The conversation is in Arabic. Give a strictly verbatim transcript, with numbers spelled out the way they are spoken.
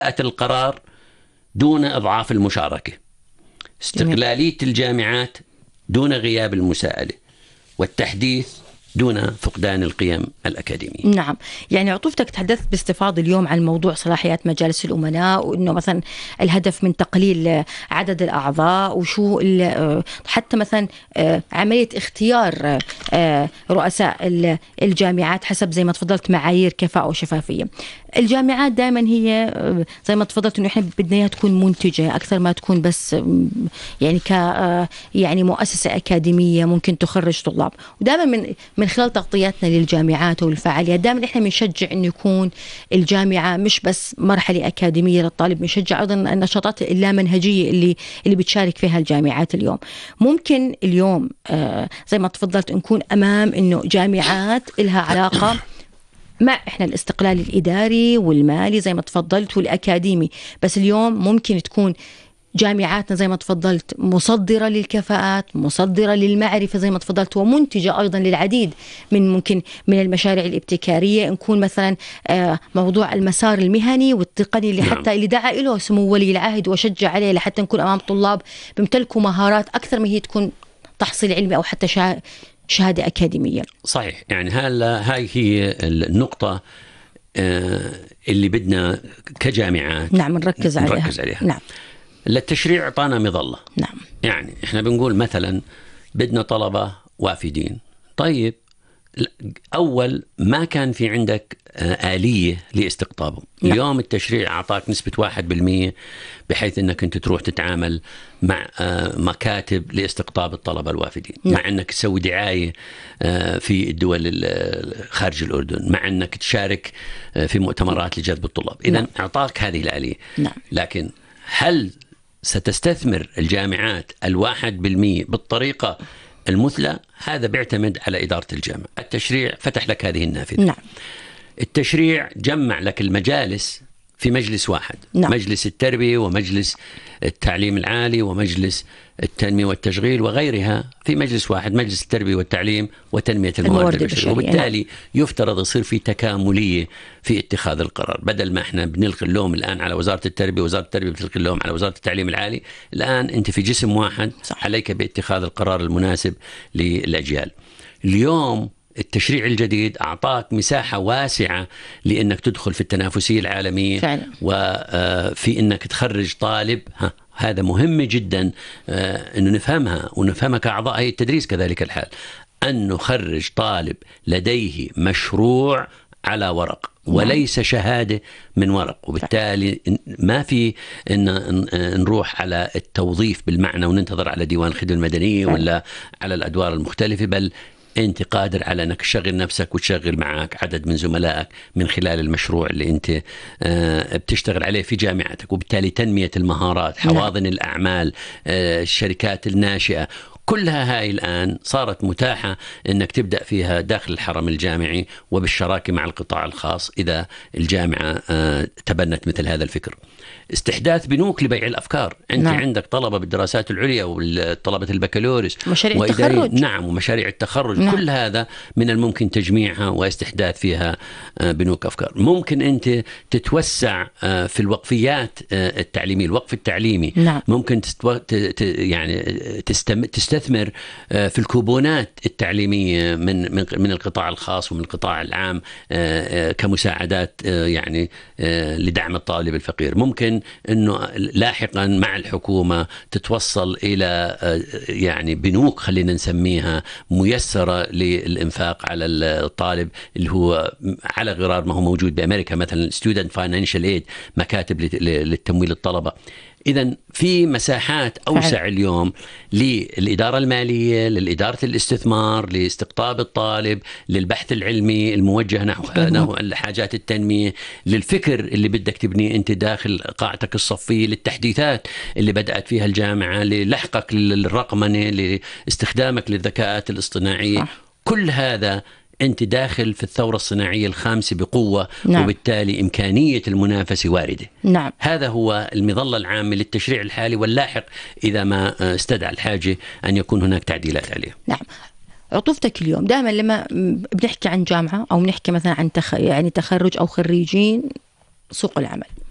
القرار دون إضعاف المشاركة، استقلالية الجامعات دون غياب المساءلة، والتحديث دون فقدان القيم الأكاديمية. نعم، يعني عطوفتك تحدثت باستفاضة اليوم عن موضوع صلاحيات مجالس الأمناء، وإنه مثلا الهدف من تقليل عدد الأعضاء، وشو حتى مثلا عملية اختيار رؤساء الجامعات حسب زي ما تفضلت معايير كفاءة وشفافية. الجامعات دائما هي زي ما تفضلت إنه إحنا بدنا تكون منتجة أكثر ما تكون بس يعني ك يعني مؤسسة أكاديمية ممكن تخرج طلاب. ودائما من من خلال تغطياتنا للجامعات والفعاليات دائما إحنا بنشجع إنه يكون الجامعة مش بس مرحلة أكاديمية للطالب، بنشجع أيضا النشاطات اللامنهجية اللي اللي بتشارك فيها الجامعات اليوم. ممكن اليوم آه زي ما تفضلت نكون أمام إنه جامعات إلها علاقة مع إحنا الاستقلال الإداري والمالي زي ما تفضلت والأكاديمي، بس اليوم ممكن تكون جامعاتنا زي ما تفضلت مصدرة للكفاءات، مصدرة للمعرفة زي ما تفضلت، ومنتجة أيضا للعديد من ممكن من المشاريع الابتكارية. نكون مثلا موضوع المسار المهني والتقني اللي حتى اللي دعا له سمو ولي العهد وشجع عليه لحتى نكون أمام طلاب بيمتلكوا مهارات أكثر ما هي تكون تحصيل علمي أو حتى شهادة أكاديمية. صحيح، يعني هاي هي النقطة اللي بدنا كجامعات نعم نركز عليها, نركز عليها. نعم. التشريع أعطانا مظلة. نعم. يعني إحنا بنقول مثلا بدنا طلبة وافدين. طيب أول ما كان في عندك آلية لاستقطابهم. نعم. اليوم التشريع أعطاك نسبة واحد بالمية بحيث أنك أنت تروح تتعامل مع مكاتب لاستقطاب الطلبة الوافدين. نعم. مع أنك تسوي دعاية في الدول خارج الأردن، مع أنك تشارك في مؤتمرات لجذب الطلاب. إذن نعم. أعطاك هذه الآلية. نعم. لكن هل ستستثمر الجامعات الواحد بالمية بالطريقة المثلى؟ هذا بيعتمد على إدارة الجامعة. التشريع فتح لك هذه النافذة. نعم. التشريع جمع لك المجالس في مجلس واحد. نعم. مجلس التربية ومجلس التعليم العالي ومجلس التنمية والتشغيل وغيرها في مجلس واحد، مجلس التربية والتعليم وتنمية الموارد البشرية. وبالتالي يفترض يصير في تكاملية في اتخاذ القرار، بدل ما احنا بنلقي اللوم الآن على وزارة التربية، وزارة التربية بتلقي اللوم على وزارة التعليم العالي. الآن انت في جسم واحد. صح. عليك باتخاذ القرار المناسب للأجيال. اليوم التشريع الجديد أعطاك مساحة واسعة لأنك تدخل في التنافسية العالمية فعلا. وفي أنك تخرج طالب. ها هذا مهم جدا أنه نفهمها ونفهمها كأعضاء هيئة التدريس. كذلك الحال أن نخرج طالب لديه مشروع على ورق وليس شهادة من ورق. وبالتالي ما في إن نروح على التوظيف بالمعنى وننتظر على ديوان الخدمة المدنية ولا على الأدوار المختلفة، بل أنت قادر على أنك تشغل نفسك وتشغل معك عدد من زملائك من خلال المشروع اللي أنت بتشتغل عليه في جامعتك. وبالتالي تنمية المهارات، حواضن الأعمال، الشركات الناشئة، كلها هاي الآن صارت متاحة أنك تبدأ فيها داخل الحرم الجامعي وبالشراكة مع القطاع الخاص إذا الجامعة تبنت مثل هذا الفكر. استحداث بنوك لبيع الأفكار. أنت نعم. عندك طلبة بالدراسات العليا وطلبة البكالوريوس، مشاريع التخرج. نعم، ومشاريع التخرج. نعم. كل هذا من الممكن تجميعها واستحداث فيها بنوك أفكار. ممكن أنت تتوسع في الوقفيات التعليمية، الوقف التعليمي. نعم. ممكن تستو... ت... يعني تستم... تستثمر في الكوبونات التعليمية من من من القطاع الخاص ومن القطاع العام كمساعدات يعني لدعم الطالب الفقير. ممكن انه لاحقا مع الحكومة تتوصل الى يعني بنوك خلينا نسميها ميسرة للإنفاق على الطالب اللي هو على غرار ما هو موجود بأمريكا، مثلا Student Financial Aid، مكاتب للتمويل الطلبة. إذن في مساحات أوسع اليوم للإدارة المالية، للإدارة الاستثمار، لاستقطاب الطالب، للبحث العلمي الموجه نحو نحو حاجات التنمية، للفكر اللي بدك تبنيه أنت داخل قاعتك الصفية، للتحديثات اللي بدأت فيها الجامعة، للحقك للرقمنة، لاستخدامك للذكاءات الاصطناعية. صح. كل هذا أنت داخل في الثورة الصناعية الخامسة بقوة. نعم. وبالتالي إمكانية المنافسة واردة. نعم. هذا هو المظلة العامة للتشريع الحالي واللاحق إذا ما استدعى الحاجة أن يكون هناك تعديلات عليه. نعم. عطوفتك اليوم دائما لما بنحكي عن جامعة أو بنحكي مثلا عن تخ... يعني تخرج أو خريجين سوق العمل،